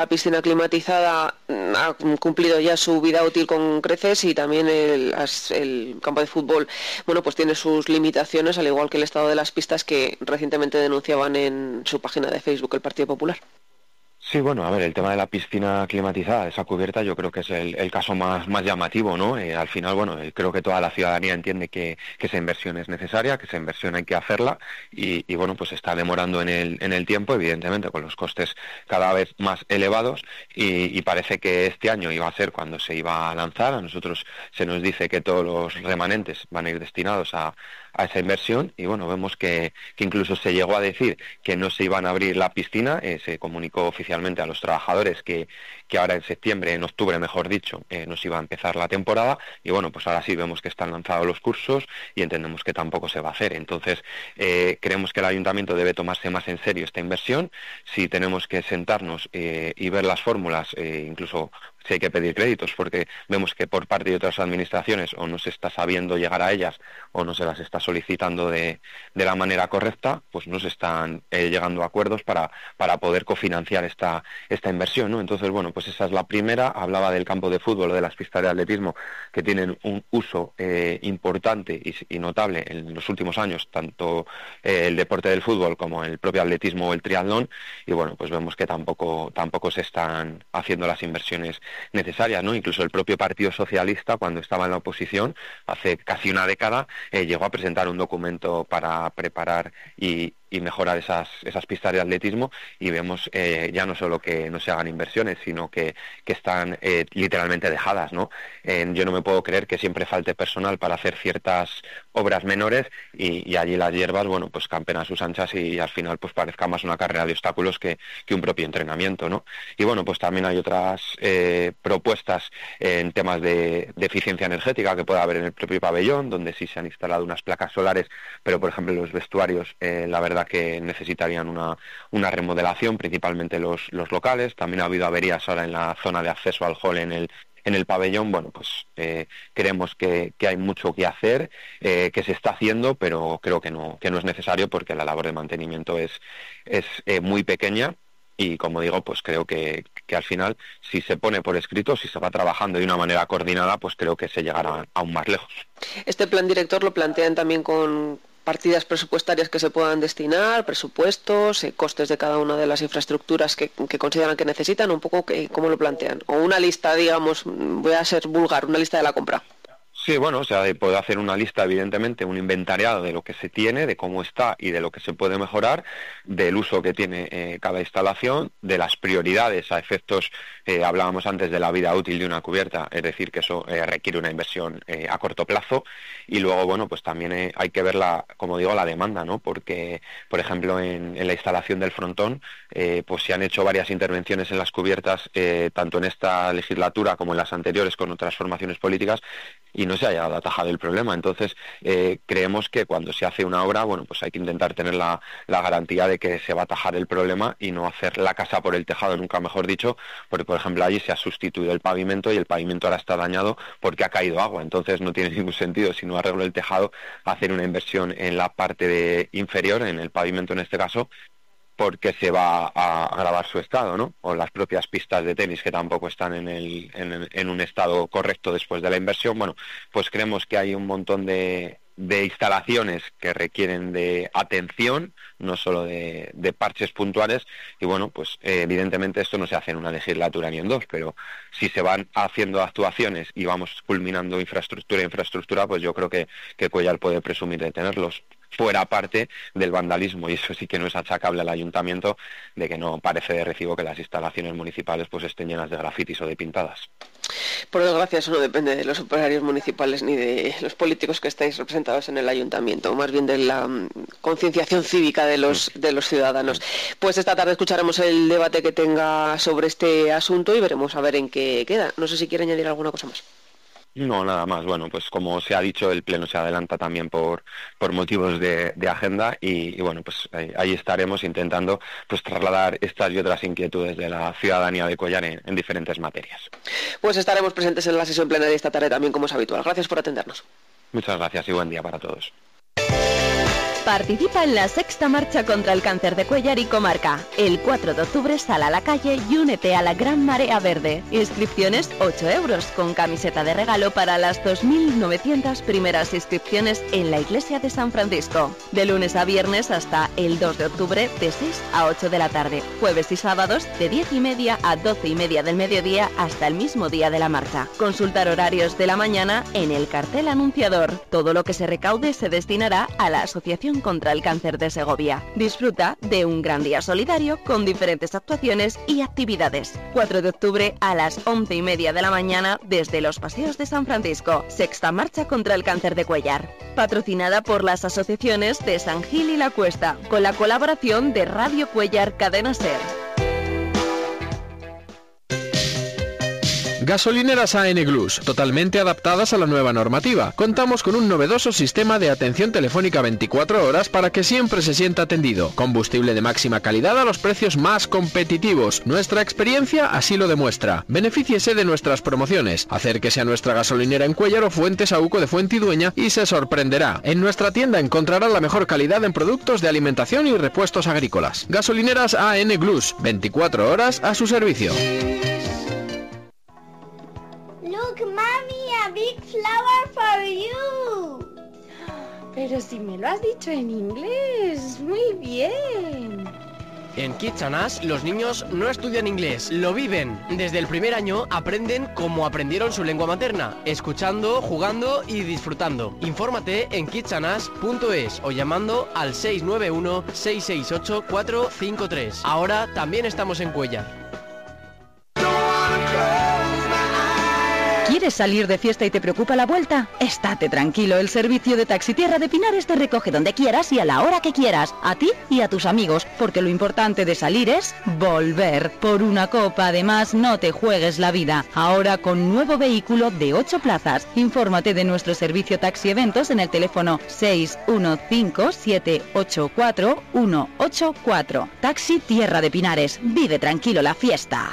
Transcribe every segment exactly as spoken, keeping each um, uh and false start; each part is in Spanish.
La piscina climatizada ha cumplido ya su vida útil con creces y también el, el campo de fútbol, bueno, pues tiene sus limitaciones, al igual que el estado de las pistas que recientemente denunciaban en su página de Facebook el Partido Popular. Sí, bueno, a ver, el tema de la piscina climatizada, esa cubierta, yo creo que es el, el caso más, más llamativo, ¿no? Eh, al final, bueno, eh, creo que toda la ciudadanía entiende que, que esa inversión es necesaria, que esa inversión hay que hacerla y, y bueno, pues se está demorando en el, en el tiempo, evidentemente, con los costes cada vez más elevados y, y parece que este año iba a ser cuando se iba a lanzar. A nosotros se nos dice que todos los remanentes van a ir destinados a, a esa inversión y bueno, vemos que, que incluso se llegó a decir que no se iban a abrir la piscina, eh, se comunicó oficialmente a los trabajadores que, que ahora en septiembre, en octubre mejor dicho, eh, nos iba a empezar la temporada y bueno, pues ahora sí vemos que están lanzados los cursos y entendemos que tampoco se va a hacer. Entonces, eh, creemos que el ayuntamiento debe tomarse más en serio esta inversión. Si tenemos que sentarnos eh, y ver las fórmulas, eh, incluso si hay que pedir créditos, porque vemos que por parte de otras administraciones o no se está sabiendo llegar a ellas o no se las está solicitando de, de la manera correcta, pues no se están eh, llegando a acuerdos para, para poder cofinanciar esta, esta inversión, ¿no? Entonces, bueno, pues esa es la primera. Hablaba del campo de fútbol o de las pistas de atletismo, que tienen un uso eh, importante y, y notable en los últimos años, tanto eh, el deporte del fútbol como el propio atletismo o el triatlón, y bueno, pues vemos que tampoco, tampoco se están haciendo las inversiones necesarias, ¿no? Incluso el propio Partido Socialista, cuando estaba en la oposición, hace casi una década, eh, llegó a presentar un documento para preparar y, y mejorar esas, esas pistas de atletismo y vemos eh, ya no solo que no se hagan inversiones, sino que, que están eh, literalmente dejadas, ¿no? Eh, yo no me puedo creer que siempre falte personal para hacer ciertas obras menores y, y allí las hierbas, bueno, pues campen a sus anchas y, y al final pues parezca más una carrera de obstáculos que, que un propio entrenamiento, ¿no? Y bueno, pues también hay otras eh, propuestas en temas de, de eficiencia energética que puede haber en el propio pabellón, donde sí se han instalado unas placas solares, pero por ejemplo los vestuarios, eh, la verdad que necesitarían una, una remodelación, principalmente los, los locales. También ha habido averías ahora en la zona de acceso al hall en el en el pabellón. Bueno, pues eh, creemos que, que hay mucho que hacer, eh, que se está haciendo, pero creo que no, que no es necesario porque la labor de mantenimiento es, es eh, muy pequeña. Y como digo, pues creo que, que al final, si se pone por escrito, si se va trabajando de una manera coordinada, pues creo que se llegará aún más lejos. Este plan director lo plantean también con partidas presupuestarias que se puedan destinar, presupuestos, eh, costes de cada una de las infraestructuras que, que consideran que necesitan, un poco que, cómo lo plantean. O una lista, digamos, voy a ser vulgar, una lista de la compra. Sí, bueno, o sea, puedo hacer una lista, evidentemente, un inventariado de lo que se tiene, de cómo está y de lo que se puede mejorar, del uso que tiene eh, cada instalación, de las prioridades a efectos, eh, hablábamos antes de la vida útil de una cubierta, es decir, que eso eh, requiere una inversión eh, a corto plazo, y luego, bueno, pues también eh, hay que ver, la, como digo, la demanda, ¿no? Porque, por ejemplo, en, en la instalación del frontón, eh, pues se han hecho varias intervenciones en las cubiertas, eh, tanto en esta legislatura como en las anteriores con otras formaciones políticas, y no se ha llegado a atajar el problema. Entonces, eh, creemos que cuando se hace una obra, bueno, pues hay que intentar tener la, la garantía de que se va a atajar el problema y no hacer la casa por el tejado, nunca mejor dicho, porque, por ejemplo, allí se ha sustituido el pavimento y el pavimento ahora está dañado porque ha caído agua. Entonces, no tiene ningún sentido, si no arreglo el tejado, hacer una inversión en la parte de inferior, en el pavimento en este caso, porque se va a agravar su estado, ¿no? O las propias pistas de tenis que tampoco están en, el, en, en un estado correcto después de la inversión. Bueno, pues creemos que hay un montón de, de instalaciones que requieren de atención, no solo de, de parches puntuales, y bueno, pues eh, evidentemente esto no se hace en una legislatura ni en dos, pero si se van haciendo actuaciones y vamos culminando infraestructura infraestructura, pues yo creo que, que Cuéllar puede presumir de tenerlos. Fuera parte del vandalismo, y eso sí que no es achacable al ayuntamiento, de que no parece de recibo que las instalaciones municipales pues estén llenas de grafitis o de pintadas. Por desgracia, eso no depende de los operarios municipales ni de los políticos que estáis representados en el ayuntamiento, más bien de la um, concienciación cívica de los, de los ciudadanos. Pues esta tarde escucharemos el debate que tenga sobre este asunto y veremos a ver en qué queda. No sé si quiere añadir alguna cosa más. No, nada más. Bueno, pues como se ha dicho, el pleno se adelanta también por por motivos de, de agenda y, y bueno, pues ahí, ahí estaremos intentando pues trasladar estas y otras inquietudes de la ciudadanía de Cuéllar en, en diferentes materias. Pues estaremos presentes en la sesión plenaria esta tarde también, como es habitual. Gracias por atendernos. Muchas gracias y buen día para todos. Participa en la sexta marcha contra el cáncer de cuellar y comarca. El cuatro de octubre sal a la calle y únete a la Gran Marea Verde. Inscripciones ocho euros, con camiseta de regalo para las dos mil novecientas primeras inscripciones en la Iglesia de San Francisco. De lunes a viernes hasta el dos de octubre de seis a ocho de la tarde. Jueves y sábados de diez y media a doce y media del mediodía hasta el mismo día de la marcha. Consultar horarios de la mañana en el cartel anunciador. Todo lo que se recaude se destinará a la Asociación contra el Cáncer de Segovia. Disfruta de un gran día solidario con diferentes actuaciones y actividades. cuatro de octubre a las once y media de la mañana desde los Paseos de San Francisco. Sexta marcha contra el cáncer de cuellar. Patrocinada por las asociaciones de San Gil y La Cuesta, con la colaboración de Radio Cuellar Cadena Ser. Gasolineras A N Glus, totalmente adaptadas a la nueva normativa. Contamos con un novedoso sistema de atención telefónica veinticuatro horas para que siempre se sienta atendido. Combustible de máxima calidad a los precios más competitivos. Nuestra experiencia así lo demuestra. Benefíciese de nuestras promociones. Acérquese a nuestra gasolinera en Cuéllar o Fuentes Auco de Fuentidueña y se sorprenderá. En nuestra tienda encontrará la mejor calidad en productos de alimentación y repuestos agrícolas. Gasolineras A N Glus, veinticuatro horas a su servicio. Look, Mommy, a big flower for you. Pero si me lo has dicho en inglés, muy bien. En Kids and Us, los niños no estudian inglés, lo viven. Desde el primer año aprenden como aprendieron su lengua materna, escuchando, jugando y disfrutando. Infórmate en kids and us punto es o llamando al seis nueve uno, seis seis ocho, cuatro cinco tres. Ahora también estamos en Cuéllar. ¿Quieres salir de fiesta y te preocupa la vuelta? Estate tranquilo, el servicio de Taxi Tierra de Pinares te recoge donde quieras y a la hora que quieras, a ti y a tus amigos, porque lo importante de salir es volver. Por una copa, además, no te juegues la vida. Ahora con nuevo vehículo de ocho plazas. Infórmate de nuestro servicio Taxi Eventos en el teléfono seis uno cinco, siete ocho cuatro, uno ocho cuatro. Taxi Tierra de Pinares. Vive tranquilo la fiesta.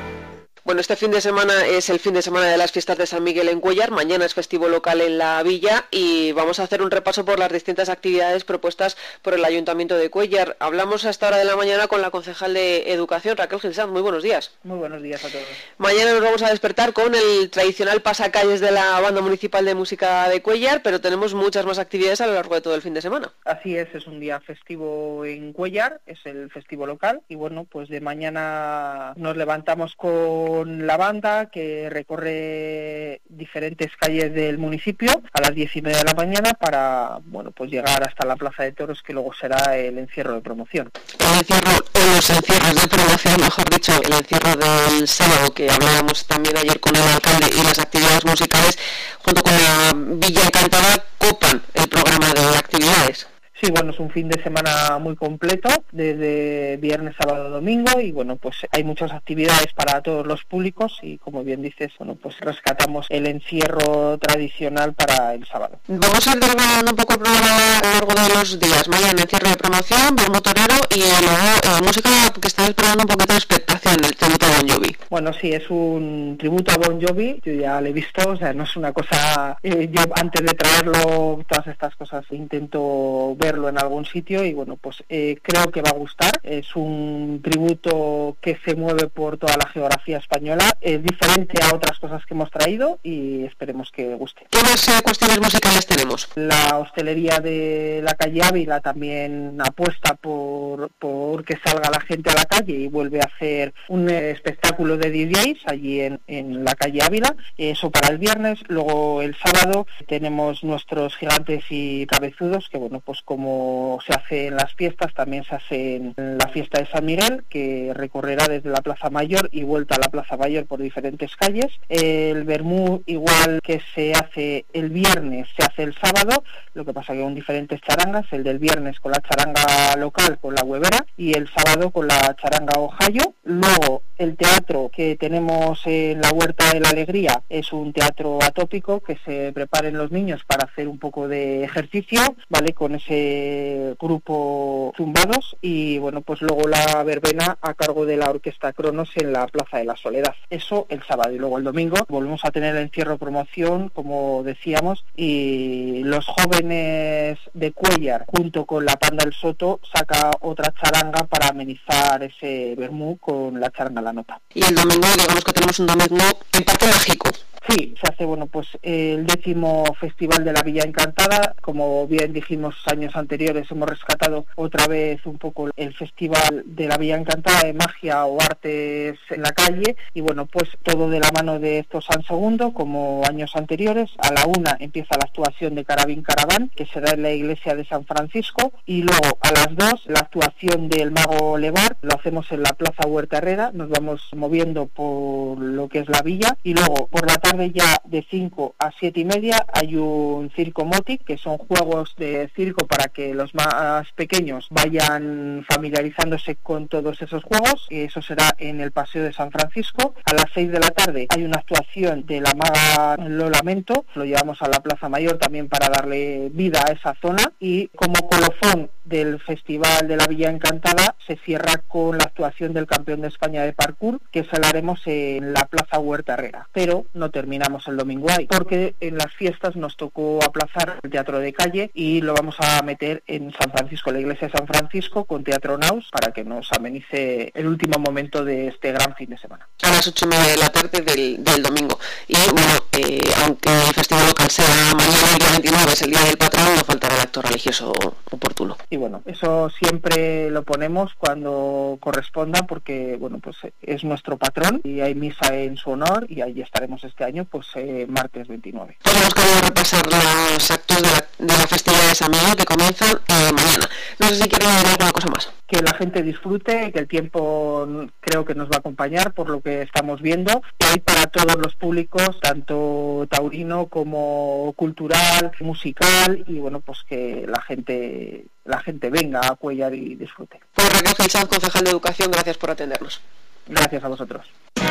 Bueno, este fin de semana es el fin de semana de las fiestas de San Miguel en Cuéllar, mañana es festivo local en la villa y vamos a hacer un repaso por las distintas actividades propuestas por el Ayuntamiento de Cuéllar. Hablamos a esta hora de la mañana con la concejal de Educación, Raquel Gilsanz. Muy buenos días. Muy buenos días a todos. Mañana nos vamos a despertar con el tradicional pasacalles de la Banda Municipal de Música de Cuéllar, pero tenemos muchas más actividades a lo largo de todo el fin de semana. Así es, es un día festivo en Cuéllar, es el festivo local y bueno, pues de mañana nos levantamos con la banda que recorre diferentes calles del municipio a las diez y media de la mañana para, bueno, pues llegar hasta la Plaza de Toros, que luego será el encierro de promoción. El encierro, o los encierros de promoción, mejor dicho, el encierro del sábado, que hablábamos también ayer con el alcalde, y las actividades musicales, junto con la Villa Encantada, copan el programa de actividades. Sí, bueno, es un fin de semana muy completo, desde viernes, sábado, domingo, y bueno, pues hay muchas actividades para todos los públicos y como bien dices, bueno, pues rescatamos el encierro tradicional para el sábado. Vamos a ir desgranando un poco el programa a lo largo de los días. Mañana encierro de promoción, Bombo Torero y luego eh, música que está esperando un poquito de expectación, el tributo a Bon Jovi. Bueno, sí, es un tributo a Bon Jovi, yo ya lo he visto, o sea, no es una cosa, eh, yo antes de traerlo, todas estas cosas intento ver en algún sitio y bueno, pues eh, creo que va a gustar. Es un tributo que se mueve por toda la geografía española, es diferente a otras cosas que hemos traído y esperemos que guste. ¿Qué más eh, cuestiones musicales tenemos? La hostelería de la calle Ávila también apuesta por, por que salga la gente a la calle y vuelve a hacer un eh, espectáculo de D Js allí en, en la calle Ávila, eso para el viernes. Luego el sábado tenemos nuestros gigantes y cabezudos, que bueno, pues como como se hace en las fiestas, también se hace en la fiesta de San Miguel, que recorrerá desde la Plaza Mayor y vuelta a la Plaza Mayor por diferentes calles. El vermú, igual que se hace el viernes, se hace el sábado, lo que pasa que con diferentes charangas, el del viernes con la charanga local, con la huevera, y el sábado con la charanga Ohio. Luego, el teatro que tenemos en la Huerta de la Alegría es un teatro atópico que se preparen los niños para hacer un poco de ejercicio, ¿vale? Con ese de grupo Zumbados y bueno, pues luego la verbena a cargo de la Orquesta Cronos en la Plaza de la Soledad. Eso el sábado, y luego el domingo volvemos a tener el encierro promoción, como decíamos, y los jóvenes de Cuéllar junto con la Panda del Soto saca otra charanga para amenizar ese vermú con la charanga La Nota. Y el domingo, digamos que tenemos un domingo en parte mágico. Sí, se hace bueno pues el décimo Festival de la Villa Encantada. Como bien dijimos años anteriores, hemos rescatado otra vez un poco el Festival de la Villa Encantada de magia o artes en la calle, y bueno, pues todo de la mano de estos San Segundo, como años anteriores. A la una empieza la actuación de Carabín Caraván, que será en la iglesia de San Francisco, y luego a las dos la actuación del Mago Levar, lo hacemos en la Plaza Huerta Herrera, nos vamos moviendo por lo que es la villa, y luego por la tarde ya de cinco a siete y media hay un circo Motic, que son juegos de circo para que los más pequeños vayan familiarizándose con todos esos juegos, y eso será en el Paseo de San Francisco. A las seis de la tarde hay una actuación de la maga Lo Lamento, lo llevamos a la Plaza Mayor también para darle vida a esa zona, y como colofón del Festival de la Villa Encantada se cierra con la actuación del campeón de España de parkour, que se la haremos en la Plaza Huerta Herrera, pero no terminamos el domingo ahí, porque en las fiestas nos tocó aplazar el teatro de calle y lo vamos a meter en San Francisco, la iglesia de San Francisco, con Teatro Naus, para que nos amenice el último momento de este gran fin de semana. A las ocho y media de la tarde del, del domingo. Y bueno, eh, aunque el festival local sea mañana, el día veintinueve, es el día del patrón, no faltará el acto religioso oportuno. Y bueno, eso siempre lo ponemos cuando corresponda, porque bueno, pues es nuestro patrón y hay misa en su honor, y ahí estaremos este año, pues eh, martes veintinueve. Pues hemos querido repasar los actos de la, de la festividad de San Miguel, que comienzan eh, mañana. No sé si quieren decir alguna cosa más. Que la gente disfrute, que el tiempo creo que nos va a acompañar por lo que estamos viendo, que hay para todos los públicos, tanto taurino como cultural, musical, y bueno, pues que la gente la gente venga a Cuéllar y disfrute. Pues Raquel Gelchaz, concejal de Educación, gracias por atendernos. Gracias a vosotros.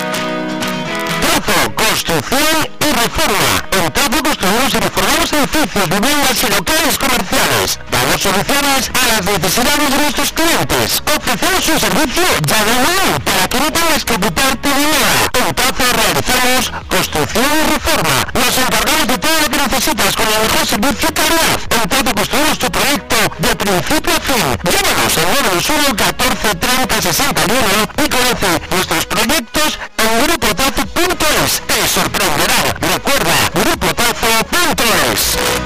Trazo, construcción y reforma. En Trazo construimos y reformamos edificios, viviendas y locales comerciales. Damos soluciones a las necesidades de nuestros clientes. Ofrecemos un servicio ya de hoy para que no tengas que ocuparte de nada. En Trazo realizamos construcción y reforma. Nos encargamos de todo lo que necesitas con el mejor servicio y calidad. En Trazo construimos tu proyecto de principio a fin. Llámanos al nueve uno catorce treinta sesenta y uno y conoce nuestros proyectos en grupo trazo punto es. Te sorprenderá. Recuerda, grupo trazo punto es.